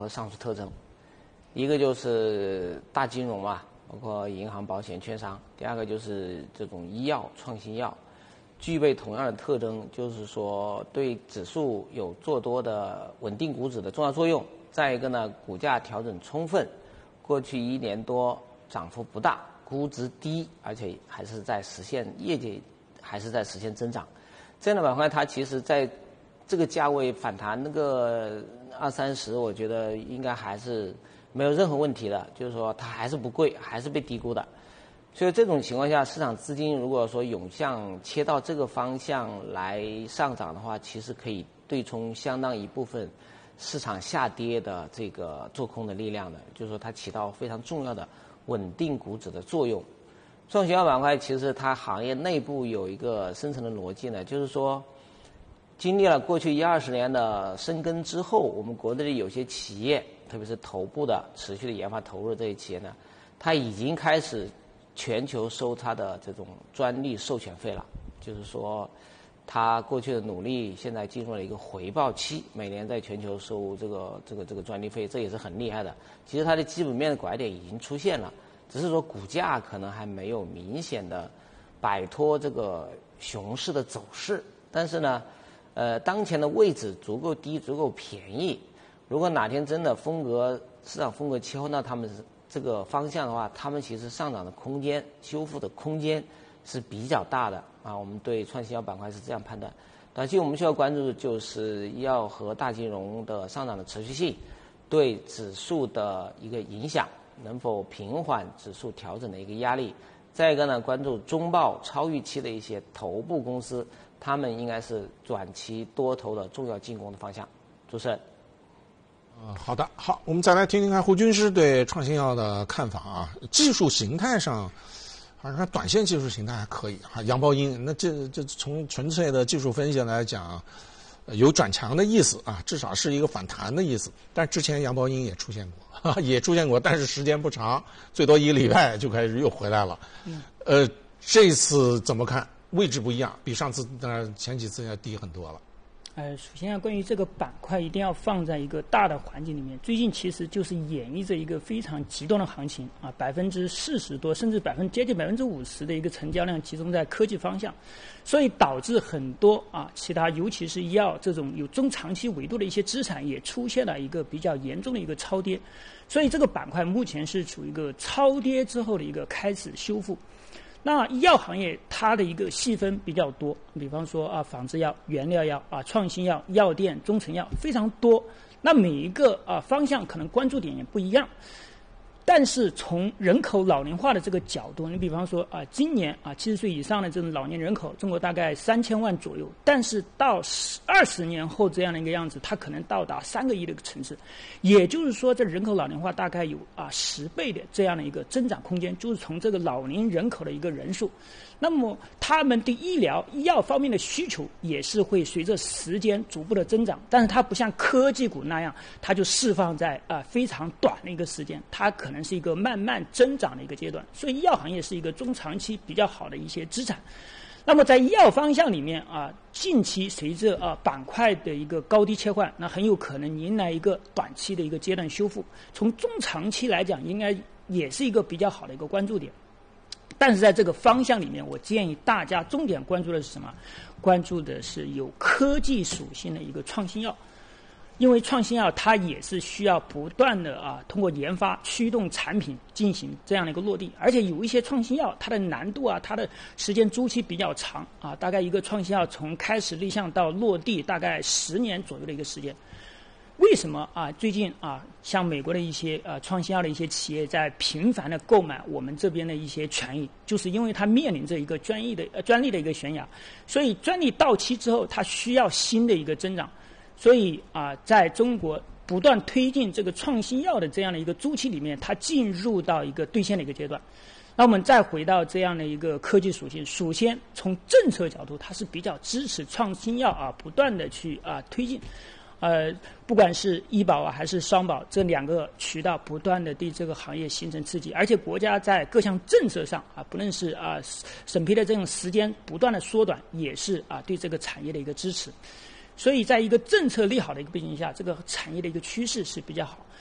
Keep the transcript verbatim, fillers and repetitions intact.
和上述特征，一个就是大金融嘛，包括银行、保险、券商；第二个就是这种医药、创新药，具备同样的特征，就是说对指数有做多的稳定股指的重要作用。再一个呢，股价调整充分，过去一年多涨幅不大，估值低，而且还是在实现业绩，还是在实现增长。这样的板块，它其实在这个价位反弹那个二三十，我觉得应该还是没有任何问题的，就是说它还是不贵，还是被低估的。所以这种情况下，市场资金如果说涌向切到这个方向来上涨的话，其实可以对冲相当一部分市场下跌的这个做空的力量的，就是说它起到非常重要的稳定股指的作用。创新药板块其实它行业内部有一个深层的逻辑呢，就是说经历了过去一二十年的深耕之后，我们国内的有些企业，特别是头部的持续的研发投入的这些企业呢，它已经开始全球收它的这种专利授权费了，就是说它过去的努力现在进入了一个回报期，每年在全球收这个这个这个专利费，这也是很厉害的。其实它的基本面的拐点已经出现了，只是说股价可能还没有明显的摆脱这个熊市的走势，但是呢呃，当前的位置足够低，足够便宜。如果哪天真的风格市场风格切换到他们这个方向的话，他们其实上涨的空间、修复的空间是比较大的啊。我们对创新药板块是这样判断。短期我们需要关注的就是医药和大金融的上涨的持续性，对指数的一个影响，能否平缓指数调整的一个压力。再一个呢，关注中报超预期的一些头部公司，他们应该是短期多头的重要进攻的方向。主持人。 呃，好的，好，我们再来听听看胡军师对创新药的看法啊。技术形态上，好像短线技术形态还可以啊。杨宝英，那这这从纯粹的技术分析来讲，呃、有转强的意思啊，至少是一个反弹的意思。但之前杨宝英也出现过。也出现过，但是时间不长，最多一个礼拜就开始又回来了。嗯，呃，这次怎么看？位置不一样，比上次当然前几次要低很多了。 呃，首先啊，关于这个板块一定要放在一个大的环境里面。最近其实就是演绎着一个非常极端的行情啊，百分之四十多，甚至百分接近百分之五十的一个成交量集中在科技方向，所以导致很多啊其他尤其是医药这种有中长期维度的一些资产也出现了一个比较严重的一个超跌，所以这个板块目前是处于一个超跌之后的一个开始修复。那医药行业它的一个细分比较多，比方说啊仿制药、原料药啊、创新药、药店、中成药非常多。那每一个啊方向可能关注点也不一样。但是从人口老龄化的这个角度，你比方说啊，今年啊七十岁以上的这种老年人口，中国大概三千万左右，但是到二十年后这样的一个样子，它可能到达三个亿的一个层次，也就是说，这人口老龄化大概有啊十倍的这样的一个增长空间，就是从这个老龄人口的一个人数，那么他们对医疗医药方面的需求也是会随着时间逐步的增长，但是它不像科技股那样，它就释放在啊非常短的一个时间，它可能是一个慢慢增长的一个阶段，所以医药行业是一个中长期比较好的一些资产。那么在医药方向里面啊，近期随着啊板块的一个高低切换，那很有可能迎来一个短期的一个阶段修复。从中长期来讲，应该也是一个比较好的一个关注点。但是在这个方向里面，我建议大家重点关注的是什么？关注的是有科技属性的一个创新药。因为创新药它也是需要不断的啊通过研发驱动产品进行这样的一个落地，而且有一些创新药它的难度啊，它的时间周期比较长啊，大概一个创新药从开始立项到落地大概十年左右的一个时间。为什么啊最近啊像美国的一些呃创新药的一些企业在频繁的购买我们这边的一些权益，就是因为它面临着一个专利的呃专利的一个悬崖，所以专利到期之后它需要新的一个增长。所以啊，在中国不断推进这个创新药的这样的一个周期里面，它进入到一个兑现的一个阶段。那我们再回到这样的一个科技属性，首先从政策角度，它是比较支持创新药啊，不断的去啊推进。呃，不管是医保啊还是商保这两个渠道，不断的对这个行业形成刺激，而且国家在各项政策上啊，不论是啊审批的这种时间不断的缩短，也是啊对这个产业的一个支持。 所以在一个政策利好的一个背景下，这个产业的一个趋势是比较好。